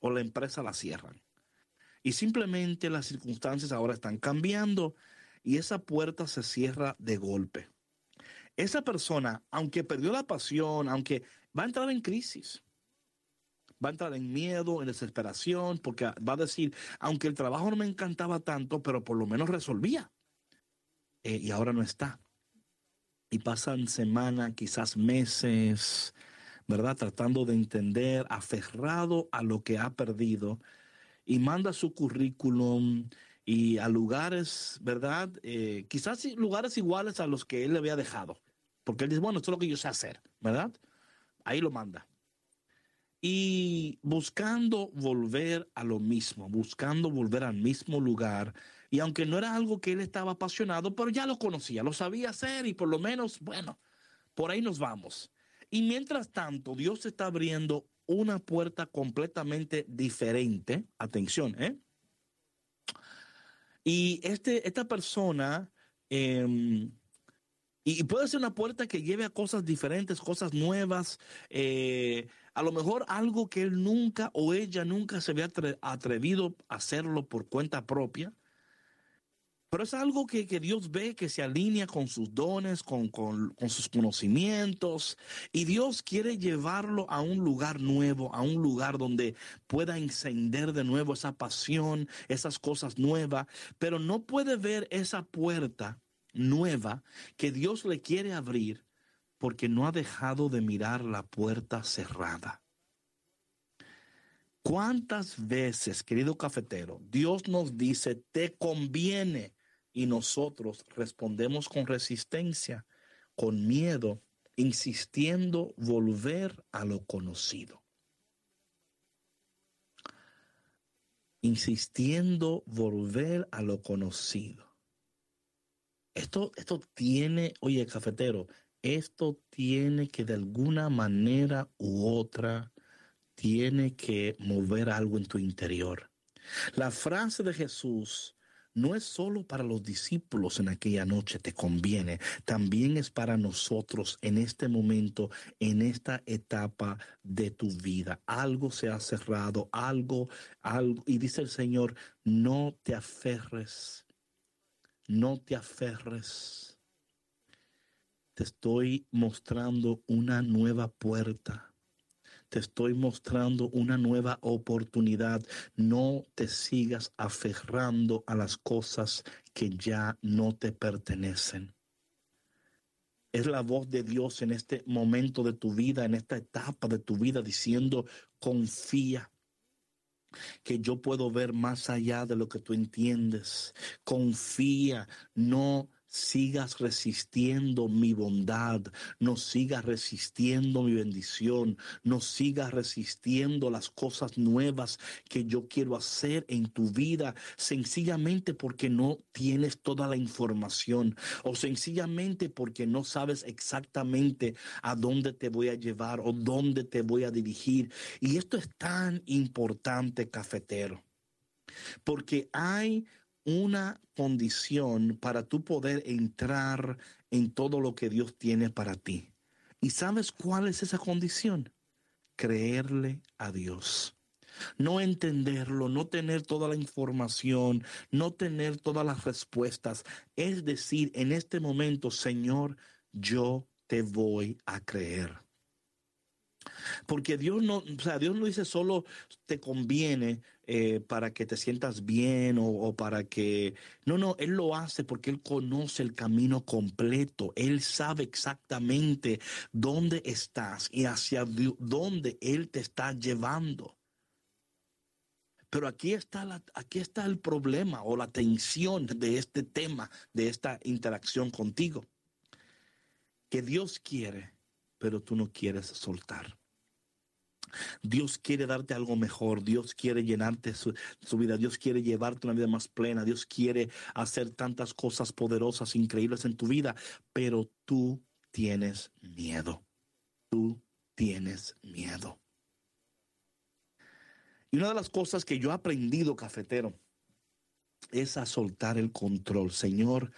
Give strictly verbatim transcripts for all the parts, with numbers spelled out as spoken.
o la empresa la cierran. Y simplemente las circunstancias ahora están cambiando y esa puerta se cierra de golpe. Esa persona, aunque perdió la pasión, aunque va a entrar en crisis, va a entrar en miedo, en desesperación, porque va a decir, aunque el trabajo no me encantaba tanto, pero por lo menos resolvía. Eh, y ahora no está. Y pasan semanas, quizás meses, ¿verdad? Tratando de entender, aferrado a lo que ha perdido, y manda su currículum y a lugares, ¿verdad? Eh, quizás lugares iguales a los que él le había dejado. Porque él dice, bueno, esto es lo que yo sé hacer, ¿verdad? Ahí lo manda. Y buscando volver a lo mismo, buscando volver al mismo lugar. Y aunque no era algo que él estaba apasionado, pero ya lo conocía, lo sabía hacer y por lo menos, bueno, por ahí nos vamos. Y mientras tanto, Dios está abriendo una puerta completamente diferente. Atención, ¿eh? Y este, esta persona, eh, y puede ser una puerta que lleve a cosas diferentes, cosas nuevas, eh, a lo mejor algo que él nunca o ella nunca se había atre- atrevido a hacerlo por cuenta propia. Pero es algo que, que Dios ve que se alinea con sus dones, con, con, con sus conocimientos. Y Dios quiere llevarlo a un lugar nuevo, a un lugar donde pueda encender de nuevo esa pasión, esas cosas nuevas. Pero no puede ver esa puerta nueva que Dios le quiere abrir porque no ha dejado de mirar la puerta cerrada. ¿Cuántas veces, querido cafetero, Dios nos dice, te conviene? Y nosotros respondemos con resistencia, con miedo, insistiendo volver a lo conocido. Insistiendo volver a lo conocido. Esto, esto tiene, oye, cafetero, esto tiene que de alguna manera u otra, tiene que mover algo en tu interior. La frase de Jesús no es solo para los discípulos en aquella noche, te conviene, también es para nosotros en este momento, en esta etapa de tu vida. Algo se ha cerrado, algo, algo, y dice el Señor, no te aferres, no te aferres. Te estoy mostrando una nueva puerta. Te estoy mostrando una nueva oportunidad. No te sigas aferrando a las cosas que ya no te pertenecen. Es la voz de Dios en este momento de tu vida, en esta etapa de tu vida, diciendo, confía, que yo puedo ver más allá de lo que tú entiendes. Confía, no sigas resistiendo mi bondad, no sigas resistiendo mi bendición, no sigas resistiendo las cosas nuevas que yo quiero hacer en tu vida, sencillamente porque no tienes toda la información o sencillamente porque no sabes exactamente a dónde te voy a llevar o dónde te voy a dirigir. Y esto es tan importante, cafetero, porque hay una condición para tú poder entrar en todo lo que Dios tiene para ti. ¿Y sabes cuál es esa condición? Creerle a Dios. No entenderlo, no tener toda la información, no tener todas las respuestas. Es decir, en este momento, Señor, yo te voy a creer. Porque Dios no, o sea, Dios no dice solo te conviene eh, para que te sientas bien o, o para que... No, no, Él lo hace porque Él conoce el camino completo. Él sabe exactamente dónde estás y hacia dónde Él te está llevando. Pero aquí está, la, aquí está el problema o la tensión de este tema, de esta interacción contigo. Que Dios quiere, pero tú no quieres soltar. Dios quiere darte algo mejor, Dios quiere llenarte su, su vida, Dios quiere llevarte una vida más plena, Dios quiere hacer tantas cosas poderosas, increíbles en tu vida, pero tú tienes miedo, tú tienes miedo. Y una de las cosas que yo he aprendido, cafetero, es a soltar el control. Señor,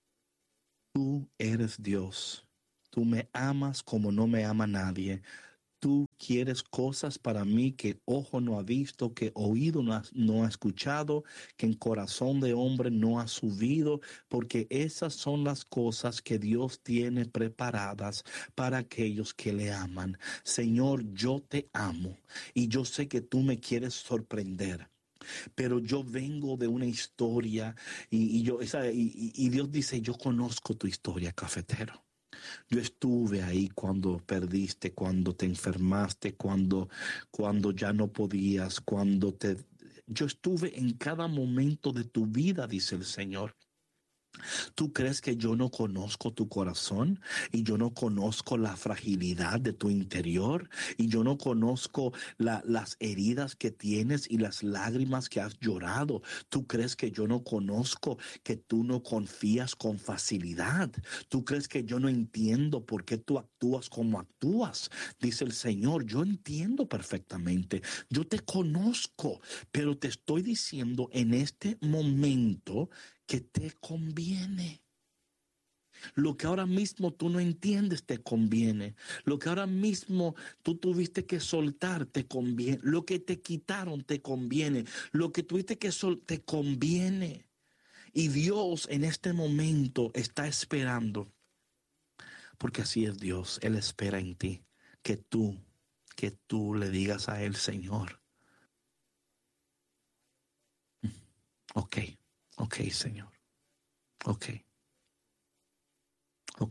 tú eres Dios. Tú me amas como no me ama nadie. Tú quieres cosas para mí que ojo no ha visto, que oído no ha, no ha escuchado, que en corazón de hombre no ha subido, porque esas son las cosas que Dios tiene preparadas para aquellos que le aman. Señor, yo te amo y yo sé que tú me quieres sorprender. Pero yo vengo de una historia y, y yo, esa, y, y Dios dice, yo conozco tu historia, cafetero. Yo estuve ahí cuando perdiste, cuando te enfermaste, cuando, cuando ya no podías, cuando te... Yo estuve en cada momento de tu vida, dice el Señor. ¿Tú crees que yo no conozco tu corazón y yo no conozco la fragilidad de tu interior y yo no conozco la, las heridas que tienes y las lágrimas que has llorado? ¿Tú crees que yo no conozco que tú no confías con facilidad? ¿Tú crees que yo no entiendo por qué tú actúas como actúas? Dice el Señor, yo entiendo perfectamente, yo te conozco, pero te estoy diciendo en este momento que te conviene. Lo que ahora mismo tú no entiendes te conviene. Lo que ahora mismo tú tuviste que soltar te conviene. Lo que te quitaron te conviene. Lo que tuviste que soltar te conviene. Y Dios en este momento está esperando. Porque así es Dios. Él espera en ti. Que tú, que tú le digas a Él, Señor. Ok, ok, Señor. Ok, ok.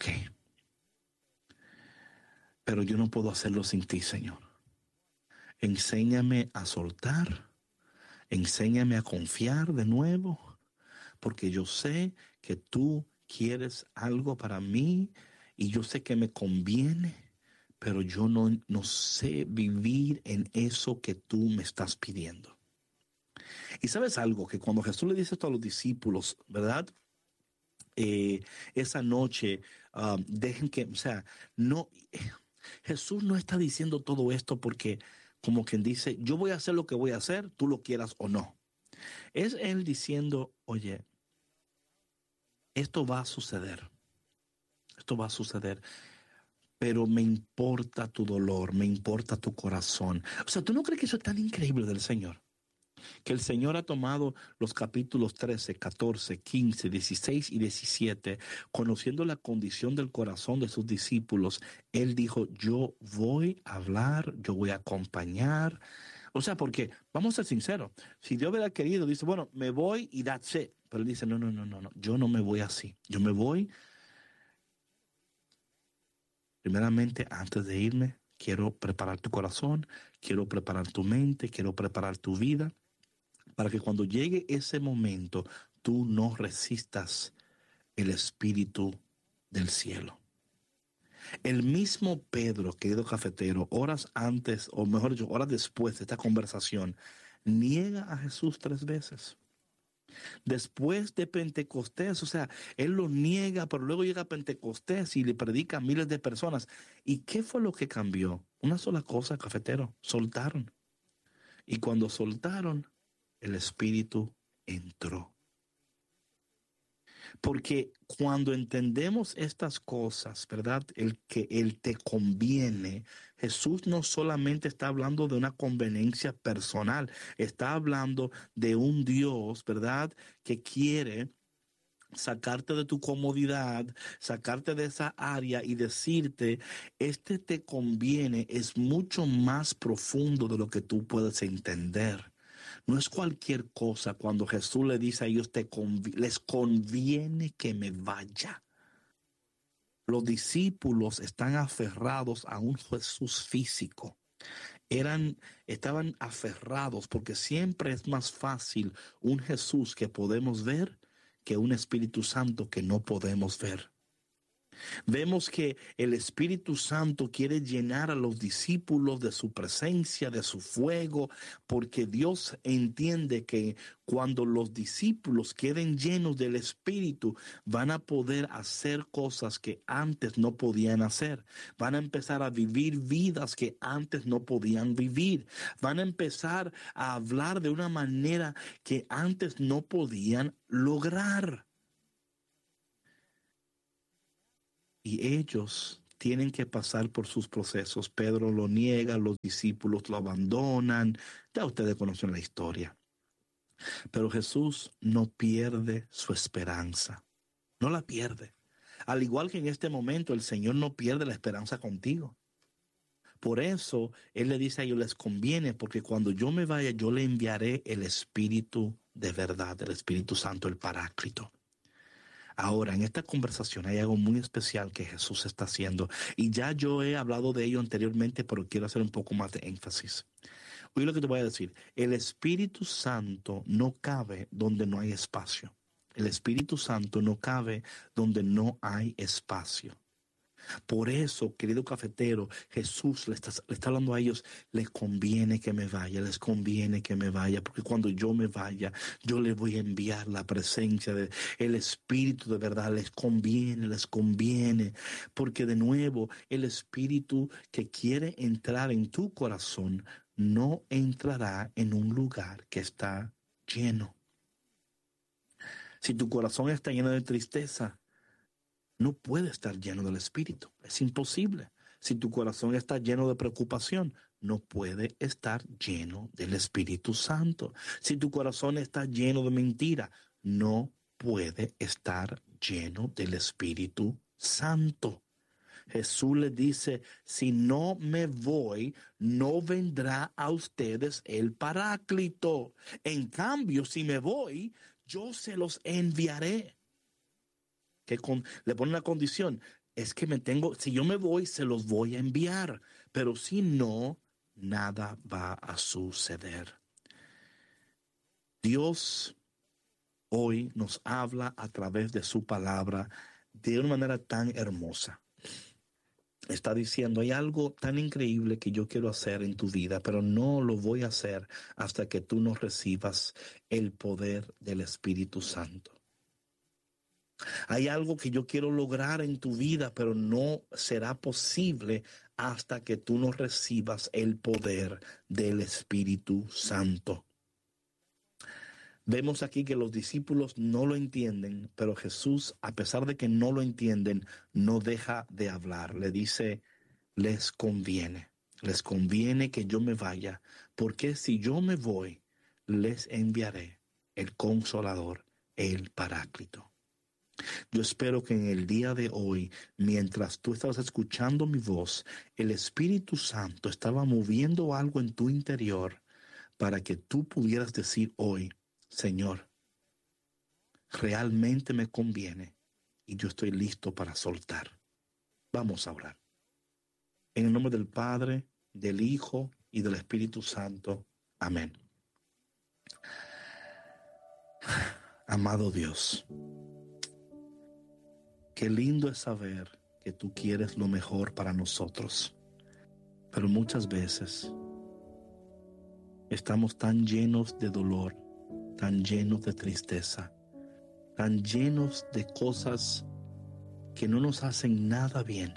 Pero yo no puedo hacerlo sin ti, Señor. Enséñame a soltar, enséñame a confiar de nuevo, porque yo sé que tú quieres algo para mí y yo sé que me conviene, pero yo no, no sé vivir en eso que tú me estás pidiendo. Y sabes algo, que cuando Jesús le dice esto a los discípulos, ¿verdad? Eh, esa noche, um, dejen que, o sea, no, Jesús no está diciendo todo esto porque como quien dice, yo voy a hacer lo que voy a hacer, tú lo quieras o no. Es Él diciendo, oye, esto va a suceder, esto va a suceder, pero me importa tu dolor, me importa tu corazón. O sea, ¿tú no crees que eso es tan increíble del Señor? Que el Señor ha tomado los capítulos trece, catorce, quince, dieciséis y diecisiete, conociendo la condición del corazón de sus discípulos, Él dijo, yo voy a hablar, yo voy a acompañar. O sea, porque, vamos a ser sinceros, si Dios hubiera querido, dice, bueno, me voy y that's it. Pero Él dice, no, no, no, no, no, yo no me voy así. Yo me voy, primeramente, antes de irme, quiero preparar tu corazón, quiero preparar tu mente, quiero preparar tu vida, para que cuando llegue ese momento tú no resistas el espíritu del cielo. El mismo Pedro, querido cafetero, horas antes, o mejor dicho, horas después de esta conversación, niega a Jesús tres veces. Después de Pentecostés, o sea, él lo niega, pero luego llega a Pentecostés y le predica a miles de personas. ¿Y qué fue lo que cambió? Una sola cosa, cafetero, soltaron. Y cuando soltaron, el Espíritu entró. Porque cuando entendemos estas cosas, ¿verdad? El que Él te conviene, Jesús no solamente está hablando de una conveniencia personal, está hablando de un Dios, ¿verdad? Que quiere sacarte de tu comodidad, sacarte de esa área y decirte, este te conviene, es mucho más profundo de lo que tú puedes entender. No es cualquier cosa cuando Jesús le dice a ellos, te conv les conviene que me vaya. Los discípulos están aferrados a un Jesús físico. Eran, estaban aferrados porque siempre es más fácil un Jesús que podemos ver que un Espíritu Santo que no podemos ver. Vemos que el Espíritu Santo quiere llenar a los discípulos de su presencia, de su fuego, porque Dios entiende que cuando los discípulos queden llenos del Espíritu, van a poder hacer cosas que antes no podían hacer. Van a empezar a vivir vidas que antes no podían vivir. Van a empezar a hablar de una manera que antes no podían lograr. Y ellos tienen que pasar por sus procesos. Pedro lo niega, los discípulos lo abandonan. Ya ustedes conocen la historia. Pero Jesús no pierde su esperanza. No la pierde. Al igual que en este momento, el Señor no pierde la esperanza contigo. Por eso, Él le dice a ellos, les conviene, porque cuando yo me vaya, yo le enviaré el Espíritu de verdad, el Espíritu Santo, el Paráclito. Ahora, en esta conversación hay algo muy especial que Jesús está haciendo. Y ya yo he hablado de ello anteriormente, pero quiero hacer un poco más de énfasis. Oye lo que te voy a decir. El Espíritu Santo no cabe donde no hay espacio. El Espíritu Santo no cabe donde no hay espacio. Por eso, querido cafetero, Jesús le está, le está hablando a ellos, les conviene que me vaya, les conviene que me vaya, porque cuando yo me vaya, yo les voy a enviar la presencia del Espíritu de verdad, les conviene, les conviene, porque de nuevo, el Espíritu que quiere entrar en tu corazón no entrará en un lugar que está lleno. Si tu corazón está lleno de tristeza, no puede estar lleno del Espíritu. Es imposible. Si tu corazón está lleno de preocupación, no puede estar lleno del Espíritu Santo. Si tu corazón está lleno de mentira, no puede estar lleno del Espíritu Santo. Jesús le dice, si no me voy, no vendrá a ustedes el Paráclito. En cambio, si me voy, yo se los enviaré. Que con, le pone una condición, es que me tengo, si yo me voy, se los voy a enviar, pero si no, nada va a suceder. Dios hoy nos habla a través de su palabra de una manera tan hermosa. Está diciendo, hay algo tan increíble que yo quiero hacer en tu vida, pero no lo voy a hacer hasta que tú no recibas el poder del Espíritu Santo. Hay algo que yo quiero lograr en tu vida, pero no será posible hasta que tú no recibas el poder del Espíritu Santo. Vemos aquí que los discípulos no lo entienden, pero Jesús, a pesar de que no lo entienden, no deja de hablar. Le dice, les conviene, les conviene que yo me vaya, porque si yo me voy, les enviaré el Consolador, el Paráclito. Yo espero que en el día de hoy, mientras tú estabas escuchando mi voz, el Espíritu Santo estaba moviendo algo en tu interior para que tú pudieras decir hoy, Señor, realmente me conviene y yo estoy listo para soltar. Vamos a orar. En el nombre del Padre, del Hijo y del Espíritu Santo. Amén. Amado Dios, qué lindo es saber que tú quieres lo mejor para nosotros, pero muchas veces estamos tan llenos de dolor, tan llenos de tristeza, tan llenos de cosas que no nos hacen nada bien.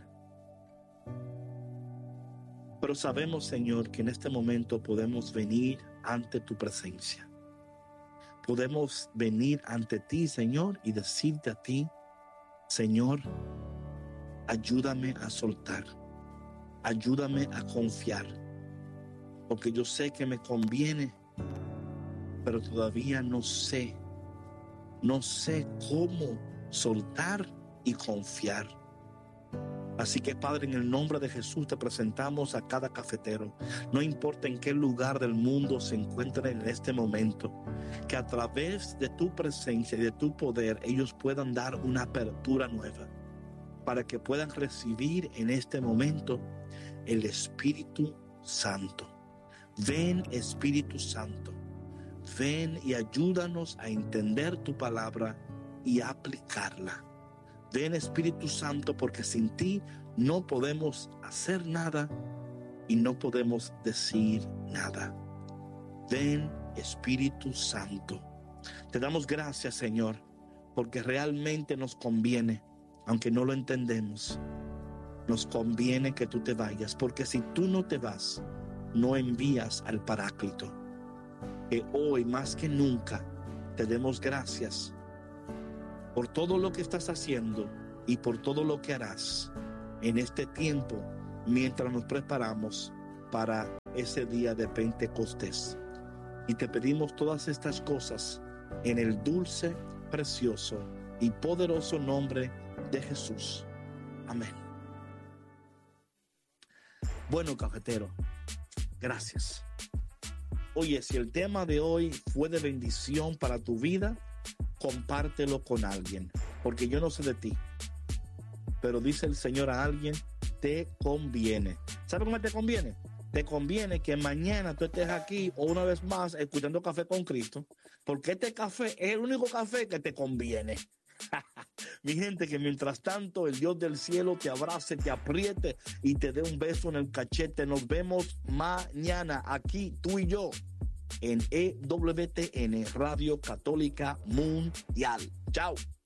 Pero sabemos, Señor, que en este momento podemos venir ante tu presencia. Podemos venir ante ti, Señor, y decirte a ti, Señor, ayúdame a soltar, ayúdame a confiar, porque yo sé que me conviene, pero todavía no sé, no sé cómo soltar y confiar. Así que, Padre, en el nombre de Jesús te presentamos a cada cafetero, no importa en qué lugar del mundo se encuentren en este momento, que a través de tu presencia y de tu poder ellos puedan dar una apertura nueva, para que puedan recibir en este momento el Espíritu Santo. Ven, Espíritu Santo, ven y ayúdanos a entender tu palabra y aplicarla. Ven, Espíritu Santo, porque sin ti no podemos hacer nada y no podemos decir nada. Ven, Espíritu Santo. Te damos gracias, Señor, porque realmente nos conviene, aunque no lo entendemos. Nos conviene que tú te vayas, porque si tú no te vas, no envías al Paráclito. Que hoy más que nunca te demos gracias por todo lo que estás haciendo y por todo lo que harás, en este tiempo mientras nos preparamos para ese día de Pentecostés. Y te pedimos todas estas cosas en el dulce, precioso y poderoso nombre de Jesús. Amén. Bueno, cafetero, gracias. Oye, si el tema de hoy fue de bendición para tu vida, compártelo con alguien, porque yo no sé de ti, pero dice el Señor a alguien, te conviene. ¿Sabe cómo te conviene? Te conviene que mañana tú estés aquí o una vez más escuchando Café con Cristo, porque este café es el único café que te conviene. Mi gente, que mientras tanto el Dios del cielo te abrace, te apriete y te dé un beso en el cachete. Nos vemos mañana aquí, tú y yo, en E W T N, Radio Católica Mundial. Chao.